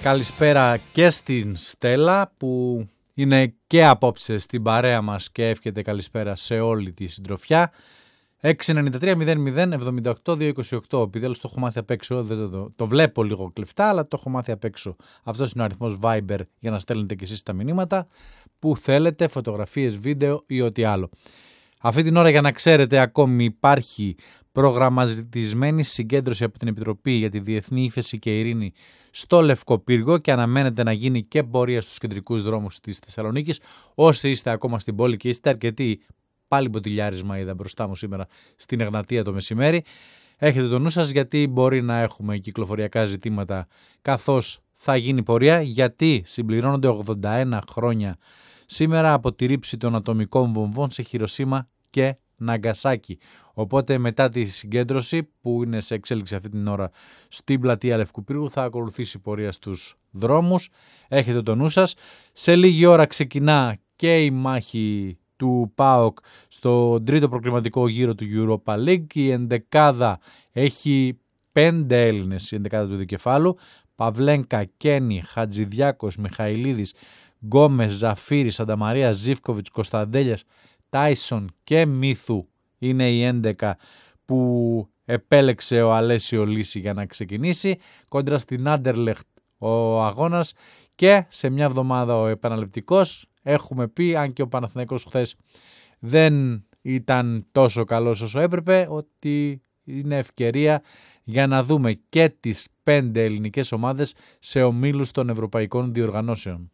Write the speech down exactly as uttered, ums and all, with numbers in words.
Καλησπέρα και στην Στέλλα που είναι και απόψε στην παρέα μας και εύχεται καλησπέρα σε όλη τη συντροφιά. έξι εννιά τρία μηδέν μηδέν εβδομήντα οκτώ διακόσια είκοσι οκτώ. Επιτέλους το έχω μάθει απ' έξω, δεν το, το, το βλέπω λίγο κλεφτά, αλλά το έχω μάθει απ' έξω. Αυτός είναι ο αριθμός Viber για να στέλνετε και εσείς τα μηνύματα που θέλετε, φωτογραφίες, βίντεο ή ό,τι άλλο. Αυτή την ώρα, για να ξέρετε, ακόμη υπάρχει προγραμματισμένη συγκέντρωση από την Επιτροπή για τη Διεθνή Ύφεση και Ειρήνη στο Λευκό Πύργο και αναμένεται να γίνει και πορεία στους κεντρικούς δρόμους της Θεσσαλονίκης. Όσοι είστε ακόμα στην πόλη και είστε αρκετοί, πάλι μποτιλιάρισμα είδα μπροστά μου σήμερα στην Εγνατία το μεσημέρι, έχετε το νου σας γιατί μπορεί να έχουμε κυκλοφοριακά ζητήματα καθώς θα γίνει πορεία, γιατί συμπληρώνονται ογδόντα ένα χρόνια σήμερα από τη ρήψη των ατομικών βομβών σε Χιροσίμα και Ναγκασάκι. Οπότε μετά τη συγκέντρωση που είναι σε εξέλιξη αυτή την ώρα στην πλατεία Λευκού Πύργου θα ακολουθήσει πορεία στους δρόμους. Έχετε το νου σας. Σε λίγη ώρα ξεκινά και η μάχη του ΠΑΟΚ στο τρίτο προκριματικό γύρο του Europa League. Η ενδεκάδα έχει πέντε Έλληνες, η ενδεκάδα του δικεφάλου. Παυλένκα, Κένι, Χατζηδιάκος, Μιχαηλίδης, Γκόμες, Ζαφύρη, Σανταμαρία, Ζίβκοβιτς, Κωνσταντέλιας, Τάισον και Μύθου είναι οι έντεκα που επέλεξε ο Αλέσιο Λύση για να ξεκινήσει. Κόντρα στην Άντερλεχτ ο αγώνας και σε μια εβδομάδα ο επαναληπτικός. Έχουμε πει, αν και ο Παναθηναϊκός χθες δεν ήταν τόσο καλός όσο έπρεπε, ότι είναι ευκαιρία για να δούμε και τις πέντε ελληνικές ομάδες σε ομίλους των ευρωπαϊκών διοργανώσεων.